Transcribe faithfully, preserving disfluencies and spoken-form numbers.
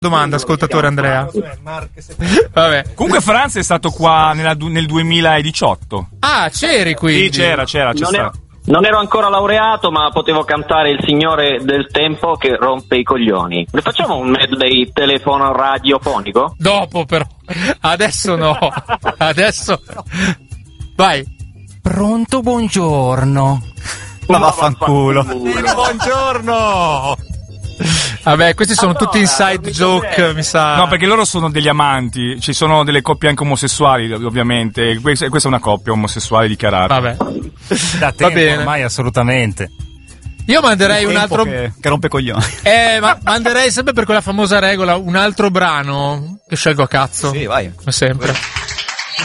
domanda, ascoltatore Andrea. Vabbè. Comunque Franz è stato qua nella, nel duemiladiciotto. Ah, c'eri qui? Sì, c'era, c'era, c'è non, stato. ero, non ero ancora laureato, ma potevo cantare Il Signore del Tempo che rompe i coglioni. Ne facciamo un medley telefono radiofonico? Dopo però. Adesso no. Adesso vai. Pronto, buongiorno. Ma vaffanculo. Buongiorno. Vabbè, questi sono tutti inside joke, mi sa. No, perché loro sono degli amanti, ci sono delle coppie anche omosessuali, ovviamente. Questa è una coppia omosessuale dichiarata. Vabbè. Da tempo, Va bene. ormai assolutamente. Io manderei un altro che, che rompe coglioni. Eh, ma manderei sempre per quella famosa regola un altro brano che scelgo a cazzo. Sì, vai. Come sempre.